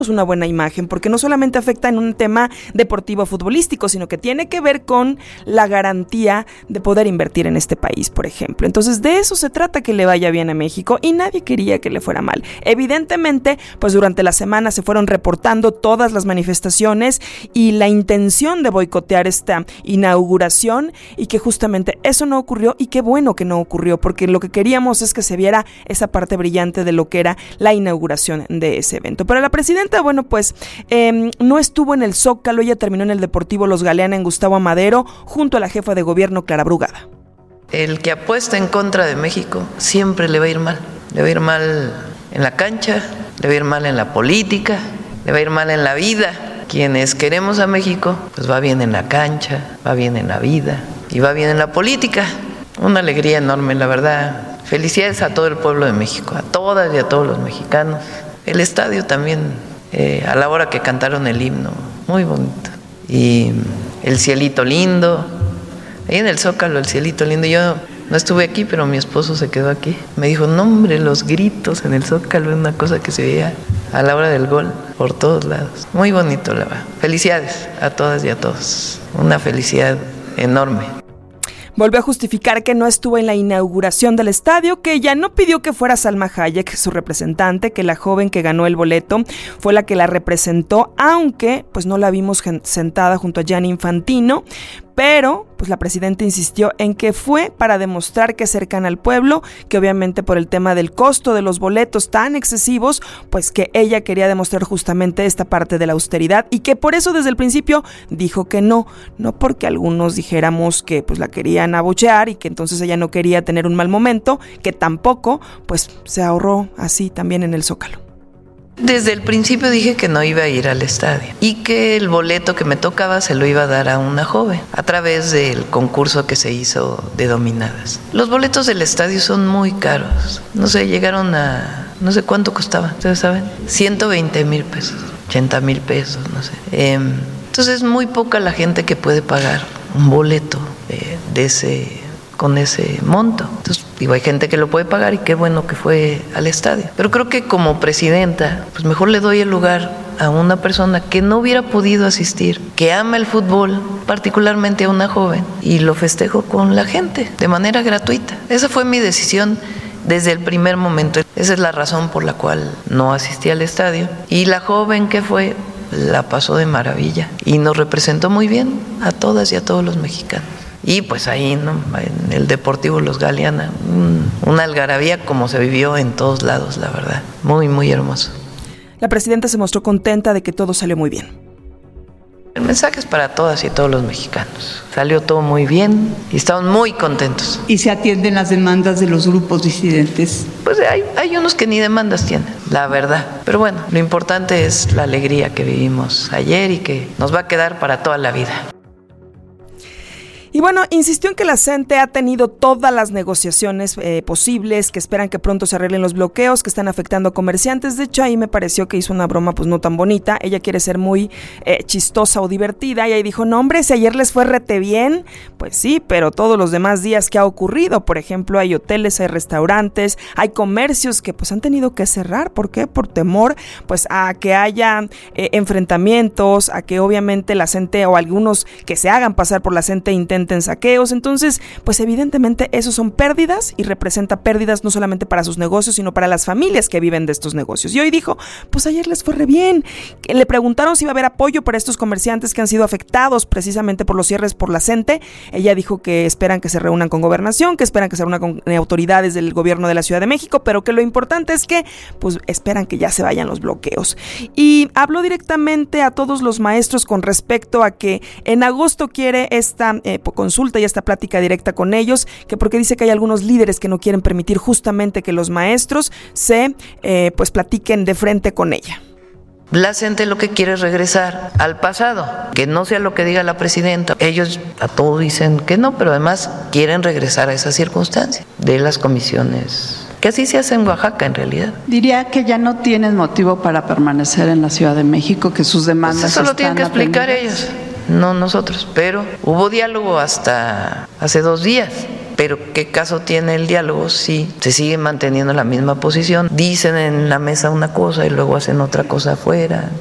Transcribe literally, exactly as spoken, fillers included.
una buena imagen, porque no solamente afecta en un tema deportivo futbolístico, sino que tiene que ver con la garantía de poder invertir en este país, por ejemplo. Entonces, de eso se trata, que le vaya bien a México, y nadie quería que le fuera mal. Evidentemente, pues durante la semana se fueron reportando todas las manifestaciones y la intención de boicotear esta inauguración, y que justamente eso no ocurrió, y qué bueno que no ocurrió, porque lo que queríamos es que se viera esa parte brillante de lo que era la inauguración de ese evento. Pero la presidenta, bueno, pues eh, no estuvo en el Zócalo, ella terminó en el Deportivo Los Galeana en Gustavo Amadero, junto a la jefa de gobierno Clara Brugada. El que apuesta en contra de México siempre le va a ir mal. Le va a ir mal en la cancha, le va a ir mal en la política, le va a ir mal en la vida. Quienes queremos a México, pues va bien en la cancha, va bien en la vida y va bien en la política. Una alegría enorme, la verdad. Felicidades a todo el pueblo de México, a todas y a todos los mexicanos. El estadio también, Eh, a la hora que cantaron el himno, muy bonito, y el cielito lindo, ahí en el Zócalo, el cielito lindo. Yo no estuve aquí, pero mi esposo se quedó aquí, me dijo, no hombre, los gritos en el Zócalo es una cosa que se veía a la hora del gol por todos lados, muy bonito, la verdad. Felicidades a todas y a todos, una felicidad enorme. Volvió a justificar que no estuvo en la inauguración del estadio, que ella no pidió que fuera Salma Hayek su representante, que la joven que ganó el boleto fue la que la representó, aunque pues no la vimos sentada junto a Gianni Infantino. Pero pues la presidenta insistió en que fue para demostrar que es cercana al pueblo, que obviamente por el tema del costo de los boletos tan excesivos, pues que ella quería demostrar justamente esta parte de la austeridad, y que por eso desde el principio dijo que no, no porque algunos dijéramos que pues la querían abuchear y que entonces ella no quería tener un mal momento, que tampoco pues se ahorró así también en el Zócalo. Desde el principio dije que no iba a ir al estadio y que el boleto que me tocaba se lo iba a dar a una joven a través del concurso que se hizo de dominadas. Los boletos del estadio son muy caros, no sé, llegaron a, no sé cuánto costaba, ¿ustedes saben? ciento veinte mil pesos, ochenta mil pesos, no sé. Eh, entonces es muy poca la gente que puede pagar un boleto de, de ese... con ese monto. Entonces, digo, hay gente que lo puede pagar y qué bueno que fue al estadio. Pero creo que como presidenta, pues mejor le doy el lugar a una persona que no hubiera podido asistir, que ama el fútbol, particularmente a una joven, y lo festejo con la gente, de manera gratuita. Esa fue mi decisión desde el primer momento. Esa es la razón por la cual no asistí al estadio. Y la joven que fue, la pasó de maravilla y nos representó muy bien a todas y a todos los mexicanos. Y pues ahí, ¿no?, en el Deportivo Los Galeana, una algarabía como se vivió en todos lados, la verdad. Muy, muy hermoso. La presidenta se mostró contenta de que todo salió muy bien. El mensaje es para todas y todos los mexicanos. Salió todo muy bien y estamos muy contentos. ¿Y se atienden las demandas de los grupos disidentes? Pues hay, hay unos que ni demandas tienen, la verdad. Pero bueno, lo importante es la alegría que vivimos ayer y que nos va a quedar para toda la vida. Y bueno, insistió en que la C E N T E ha tenido todas las negociaciones eh, posibles, que esperan que pronto se arreglen los bloqueos que están afectando a comerciantes. De hecho, ahí me pareció que hizo una broma pues no tan bonita. Ella quiere ser muy eh, chistosa o divertida, y ahí dijo, no hombre, si ayer les fue rete bien, pues sí, pero todos los demás días que ha ocurrido, por ejemplo, hay hoteles, hay restaurantes, hay comercios que pues han tenido que cerrar. ¿Por qué? Por temor pues a que haya eh, enfrentamientos, a que obviamente la C E N T E o algunos que se hagan pasar por la C E N T E intenten en saqueos. Entonces, pues evidentemente esos son pérdidas, y representa pérdidas no solamente para sus negocios, sino para las familias que viven de estos negocios. Y hoy dijo, pues ayer les fue re bien. Le preguntaron si iba a haber apoyo para estos comerciantes que han sido afectados precisamente por los cierres por la C E N T E. Ella dijo que esperan que se reúnan con Gobernación, que esperan que se reúnan con autoridades del gobierno de la Ciudad de México, pero que lo importante es que pues esperan que ya se vayan los bloqueos. Y habló directamente a todos los maestros con respecto a que en agosto quiere esta eh, consulta y esta plática directa con ellos, que porque dice que hay algunos líderes que no quieren permitir justamente que los maestros se eh, pues platiquen de frente con ella. La C E N T E lo que quiere es regresar al pasado, que no sea lo que diga la presidenta. Ellos a todo dicen que no, pero además quieren regresar a esa circunstancia de las comisiones, que así se hace en Oaxaca en realidad. Diría que ya no tienen motivo para permanecer en la Ciudad de México, que sus demandas pues eso lo tienen que explicar atendidas. ellos, no nosotros, pero hubo diálogo hasta hace dos días. pero ¿qué caso tiene el diálogo si se sigue manteniendo la misma posición? Dicen en la mesa una cosa y luego hacen otra cosa afuera.